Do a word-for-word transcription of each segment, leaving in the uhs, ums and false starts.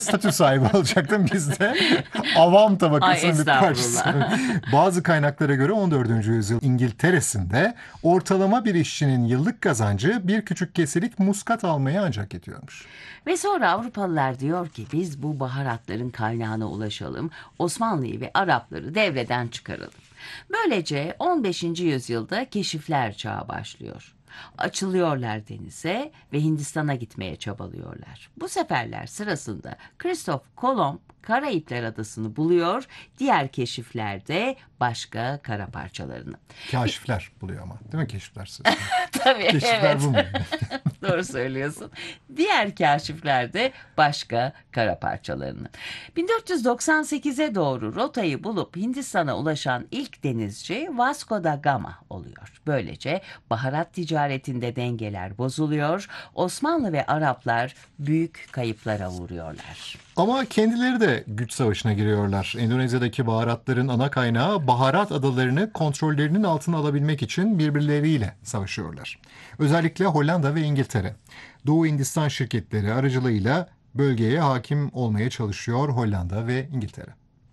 statü sahibi olacaktım, biz de avam Ay tabakasının bir estağfurullah. parçası. Bazı kaynaklara göre on dördüncü yüzyıl İngiltere'sinde ortalama bir işçinin yıllık kazancı bir küçük keselik muskat almaya ancak yetiyormuş. Ve sonra Avrupalılar diyor ki biz bu baharatların kaynağına ulaşalım, Osmanlı'yı ve Arapları devreden çıkaralım. Böylece on beşinci yüzyılda keşifler çağı başlıyor. Açılıyorlar denize ve Hindistan'a gitmeye çabalıyorlar. Bu seferler sırasında Christoph Kolomb Karayipler Adası'nı buluyor, diğer keşiflerde başka kara parçalarını. Kaşifler buluyor ama, değil mi keşifler sırasında? Tabii Keşifler evet. bulmuyor. Doğru söylüyorsun. Diğer kaşiflerde başka kara parçalarını. bin dört yüz doksan sekize doğru rotayı bulup Hindistan'a ulaşan ilk denizci Vasco da Gama oluyor. Böylece baharat ticaretinde dengeler bozuluyor. Osmanlı ve Araplar büyük kayıplara uğruyorlar. Ama kendileri de güç savaşına giriyorlar. Endonezya'daki baharatların ana kaynağı baharat adalarını kontrollerinin altına alabilmek için birbirleriyle savaşıyorlar. Özellikle Hollanda ve İngiltere. Doğu Hindistan şirketleri aracılığıyla bölgeye hakim olmaya çalışıyor Hollanda ve İngiltere.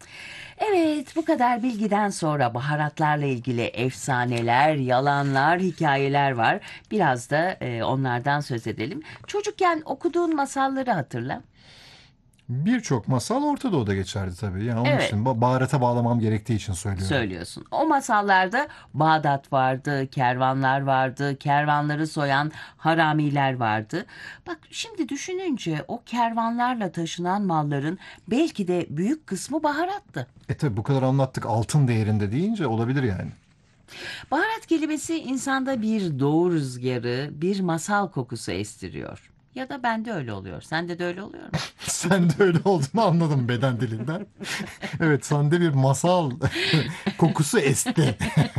Evet, bu kadar bilgiden sonra baharatlarla ilgili efsaneler, yalanlar, hikayeler var. Biraz da e, onlardan söz edelim. Çocukken okuduğun masalları hatırla. Birçok masal Orta Doğu'da geçerdi tabii. Yani onun Evet. için ba- baharata bağlamam gerektiği için söylüyorum. Söylüyorsun. O masallarda Bağdat vardı, kervanlar vardı, kervanları soyan haramiler vardı. Bak şimdi düşününce o kervanlarla taşınan malların belki de büyük kısmı baharattı. E tabii bu kadar anlattık, altın değerinde deyince olabilir yani. Baharat kelimesi insanda bir doğu rüzgarı, bir masal kokusu estiriyor. Ya da bende öyle oluyor. Sende de öyle oluyor mu? Sen de öyle olduğunu anladım beden dilinden. Evet, sende bir masal kokusu esti.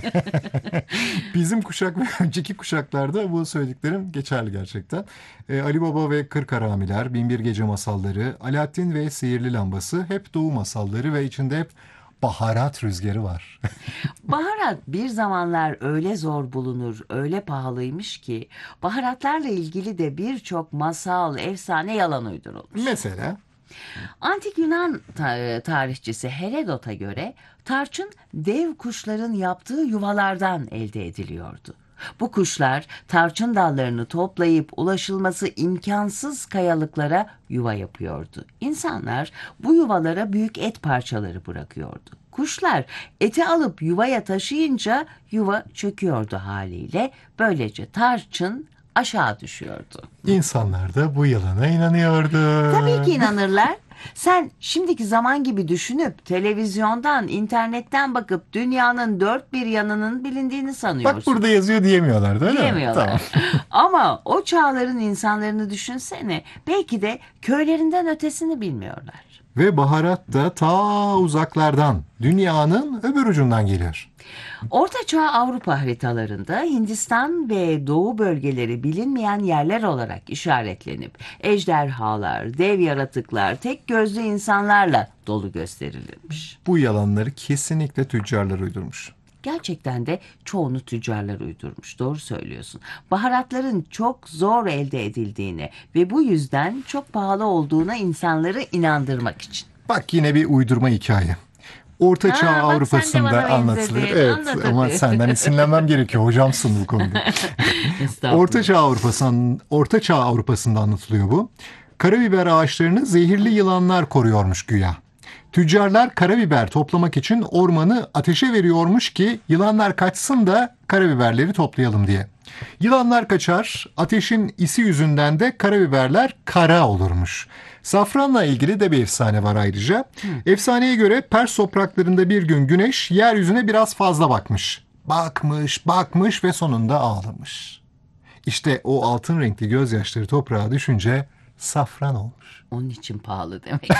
Bizim kuşak ve önceki kuşaklarda bu söylediklerim geçerli gerçekten. Ee, Ali Baba ve Kırk Haramiler, Binbir Gece Masalları, Alaaddin ve Sihirli Lambası hep doğu masalları ve içinde hep baharat rüzgarı var. Baharat bir zamanlar öyle zor bulunur, öyle pahalıymış ki baharatlarla ilgili de birçok masal, efsane yalan uydurulmuş. Mesela Antik Yunan ta- tarihçisi Herodot'a göre tarçın dev kuşların yaptığı yuvalardan elde ediliyordu. Bu kuşlar tarçın dallarını toplayıp ulaşılması imkansız kayalıklara yuva yapıyordu. İnsanlar bu yuvalara büyük et parçaları bırakıyordu. Kuşlar eti alıp yuvaya taşıyınca yuva çöküyordu haliyle. Böylece tarçın aşağı düşüyordu. insanlar da bu yalana inanıyordu. Tabii ki inanırlar. Sen şimdiki zaman gibi düşünüp televizyondan, internetten bakıp dünyanın dört bir yanının bilindiğini sanıyorsun. Bak burada yazıyor diyemiyorlar değil mi? Diyemiyorlar. Tamam. Ama o çağların insanlarını düşünsene. Belki de köylerinden ötesini bilmiyorlar. Ve baharat da ta uzaklardan, dünyanın öbür ucundan geliyor. Orta Çağ Avrupa haritalarında Hindistan ve Doğu bölgeleri bilinmeyen yerler olarak işaretlenip ejderhalar, dev yaratıklar, tek gözlü insanlarla dolu gösterilirmiş. Bu yalanları kesinlikle tüccarlar uydurmuş. Gerçekten de çoğunu tüccarlar uydurmuş. Doğru söylüyorsun. Baharatların çok zor elde edildiğini ve bu yüzden çok pahalı olduğuna insanları inandırmak için. Bak yine bir uydurma hikaye. Orta Ha, Çağ bak sen de Avrupa'sında bana anlatılır. benzedin. Evet, Anlat ama hadi. senden esinlenmem gerekiyor. Hocamsın bu konuda. Estağfurullah. Orta Çağ Avrupa'sında, Orta Çağ Avrupa'sında anlatılıyor bu. Karabiber ağaçlarını zehirli yılanlar koruyormuş güya. Tüccarlar karabiber toplamak için ormanı ateşe veriyormuş ki yılanlar kaçsın da karabiberleri toplayalım diye. Yılanlar kaçar, ateşin isi yüzünden de karabiberler kara olurmuş. Safranla ilgili de bir efsane var ayrıca. Efsaneye göre Pers topraklarında bir gün güneş yeryüzüne biraz fazla bakmış. Bakmış, bakmış ve sonunda ağlamış. İşte o altın renkli gözyaşları toprağa düşünce safran olmuş. Onun için pahalı demek.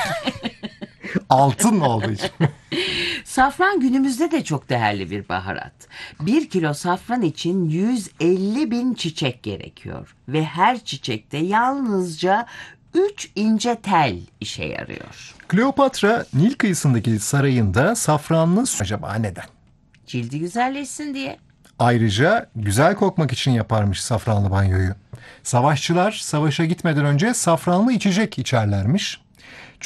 Altın olduğu için. Safran günümüzde de çok değerli bir baharat. Bir kilo safran için yüz elli bin çiçek gerekiyor. Ve her çiçekte yalnızca üç ince tel işe yarıyor. Kleopatra Nil kıyısındaki sarayında safranlı su acaba neden? Cildi güzelleşsin diye. Ayrıca güzel kokmak için yaparmış safranlı banyoyu. Savaşçılar savaşa gitmeden önce safranlı içecek içerlermiş.